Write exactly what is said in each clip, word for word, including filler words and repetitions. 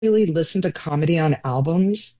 really listen to comedy on albums.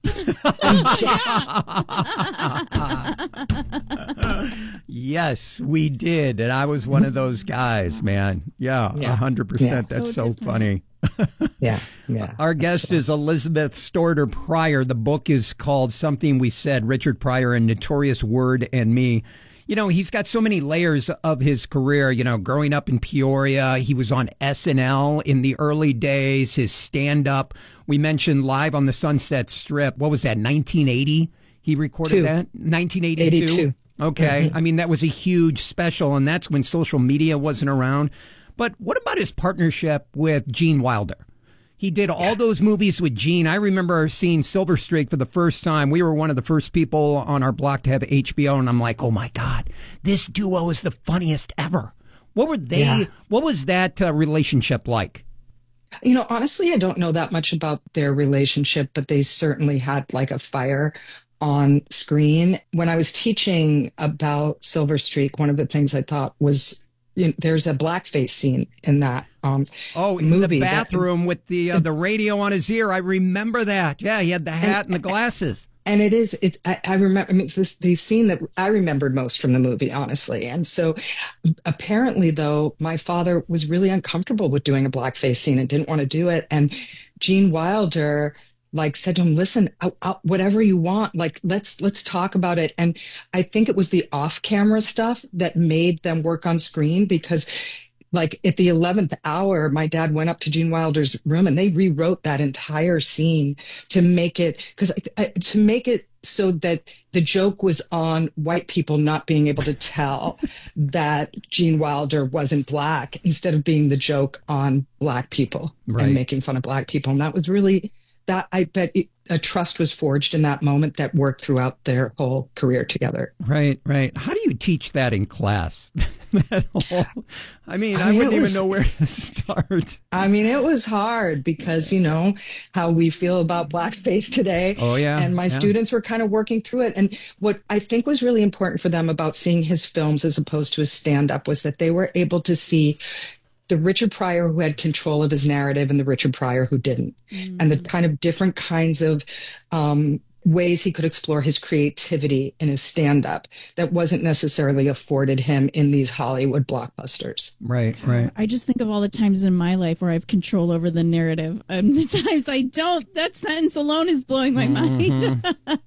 Yes, we did. And I was one of those guys, man. Yeah, Yeah. a hundred percent. Yeah. That's So so funny. Yeah, yeah. Our guest is Elizabeth Storter Pryor. The book is called Something We Said, Richard Pryor and Notorious Word and Me. You know, he's got so many layers of his career. You know, growing up in Peoria, he was on S N L in the early days, his stand-up. We mentioned Live on the Sunset Strip. What was that, nineteen eighty? He recorded Two. that? nineteen eighty-two? eighty-two. Okay. Mm-hmm. I mean, that was a huge special, and that's when social media wasn't around. But what about his partnership with Gene Wilder? He did all those movies with Gene. I remember seeing Silver Streak for the first time. We were one of the first people on our block to have H B O, and I'm like, oh my God, this duo is the funniest ever. What were they? Yeah. What was that uh, relationship like? You know, honestly, I don't know that much about their relationship, but they certainly had like a fire on screen. When I was teaching about Silver Streak, one of the things I thought was, you know, there's a blackface scene in that um, Oh, in movie the that- bathroom with the uh, the radio on his ear. I remember that. Yeah, he had the hat and, and the glasses. And it is, it, I, I remember, I mean, it's this, the scene that I remembered most from the movie, honestly. And so apparently, though, my father was really uncomfortable with doing a blackface scene and didn't want to do it. And Gene Wilder, like, said to him, listen, I, I, whatever you want, like, let's, let's talk about it. And I think it was the off camera stuff that made them work on screen, because like at the eleventh hour, my dad went up to Gene Wilder's room and they rewrote that entire scene to make it, because to make it so that the joke was on white people not being able to tell that Gene Wilder wasn't black, instead of being the joke on black people Right. and making fun of black people. And that was really, that I bet it, a trust was forged in that moment that worked throughout their whole career together. Right, right. How do you teach that in class? That whole- I mean, I, I mean, wouldn't it even was- know where to start. I mean, it was hard because, you know, how we feel about blackface today. Oh, yeah, And my yeah. students were kind of working through it. And what I think was really important for them about seeing his films as opposed to his stand-up was that they were able to see the Richard Pryor who had control of his narrative and the Richard Pryor who didn't. Mm. And the kind of different kinds of um, ways he could explore his creativity in his stand-up that wasn't necessarily afforded him in these Hollywood blockbusters. Right, right. I just think of all the times in my life where I have control over the narrative, and the times I don't. That sentence alone is blowing my mind.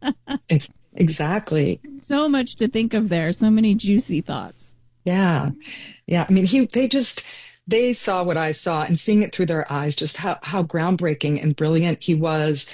Exactly. So much to think of there. So many juicy thoughts. Yeah. Yeah. I mean, he, they just, they saw what I saw, and seeing it through their eyes, just how, how groundbreaking and brilliant he was,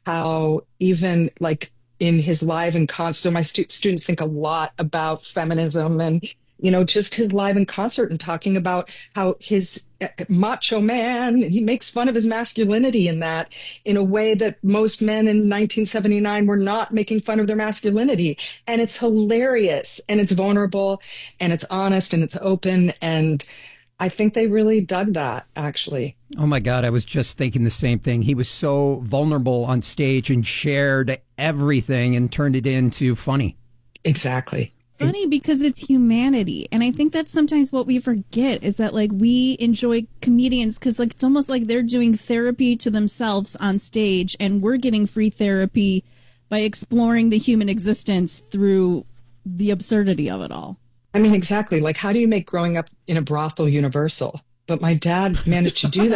how even like in his live and concert, so my stu- students think a lot about feminism and, you know, just his live in concert and talking about how his uh, macho man, he makes fun of his masculinity in that, in a way that most men in nineteen seventy-nine were not making fun of their masculinity. And it's hilarious and it's vulnerable and it's honest and it's open. And I think they really dug that, actually. Oh my God, I was just thinking the same thing. He was so vulnerable on stage and shared everything and turned it into funny. Exactly. Funny because it's humanity. And I think that's sometimes what we forget is that like we enjoy comedians because like it's almost like they're doing therapy to themselves on stage and we're getting free therapy by exploring the human existence through the absurdity of it all. I mean, exactly. Like, how do you make growing up in a brothel universal? But my dad managed to do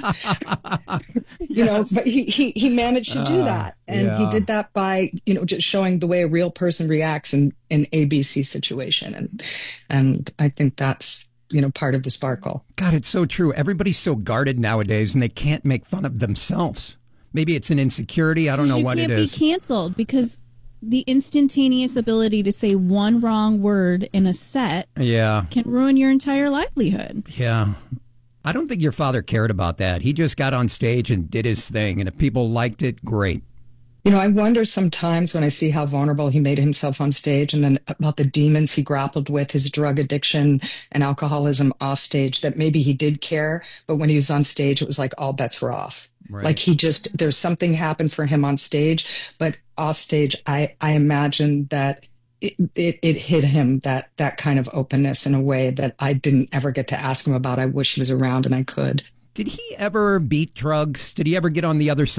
that. By, you know, but he, he, he managed to do Uh, that. And yeah. he did that by, you know, just showing the way a real person reacts in an A B C situation. And, and I think that's, you know, part of the sparkle. God, it's so true. Everybody's so guarded nowadays and they can't make fun of themselves. Maybe it's an insecurity. I don't know you what it can't is. be canceled because the instantaneous ability to say one wrong word in a set Yeah. can ruin your entire livelihood. Yeah. I don't think your father cared about that. He just got on stage and did his thing. And if people liked it, great. You know, I wonder sometimes when I see how vulnerable he made himself on stage and then about the demons he grappled with, his drug addiction and alcoholism off stage, that maybe he did care. But when he was on stage, it was like all bets were off. Right. Like he just, there's something happened for him on stage, but off stage, I, I imagine that it, it, it hit him, that, that kind of openness in a way that I didn't ever get to ask him about. I wish he was around and I could. Did he ever beat drugs? Did he ever get on the other side?